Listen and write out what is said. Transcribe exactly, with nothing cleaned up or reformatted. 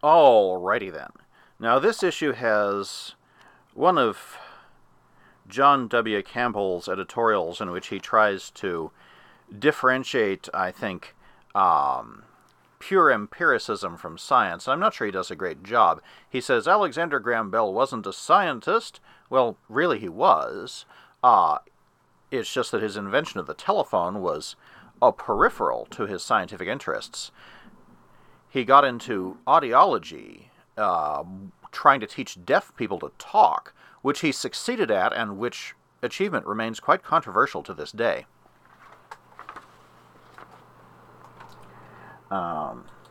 Alrighty then. Now this issue has one of John W. Campbell's editorials in which he tries to differentiate, I think, um, pure empiricism from science. I'm not sure he does a great job. He says Alexander Graham Bell wasn't a scientist. Well, really he was. Uh, it's just that his invention of the telephone was a peripheral to his scientific interests. He got into audiology, uh, trying to teach deaf people to talk, which he succeeded at and which achievement remains quite controversial to this day. Um,